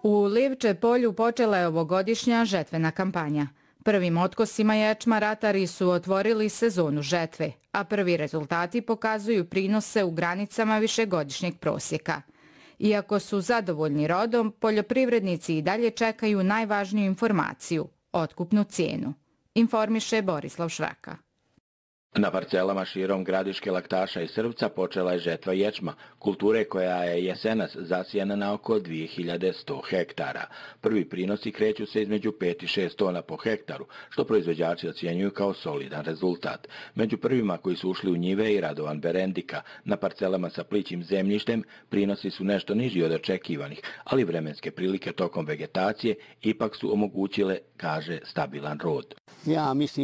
U Livče polju počela je ovogodišnja žetvena kampanja. Prvim otkosima ječma ratari su otvorili sezonu žetve, a prvi rezultati pokazuju prinose u granicama višegodišnjeg prosjeka. Iako su zadovoljni rodom, poljoprivrednici i dalje čekaju najvažniju informaciju – otkupnu cijenu. Informiše Borislav Šraka. Na parcelama širom Gradiške, Laktaša i Srvca počela je žetva ječma, kulture koja je jesenas zasijana na oko 2100 hektara. Prvi prinosi kreću se između 5 i 6 tona po hektaru, što proizvođači ocjenjuju kao solidan rezultat. Među prvima koji su ušli u njive i Radovan Berendika. Na parcelama sa plićim zemljištem prinosi su nešto niži od očekivanih, ali vremenske prilike tokom vegetacije ipak su omogućile, kaže, stabilan rod. Ja mislim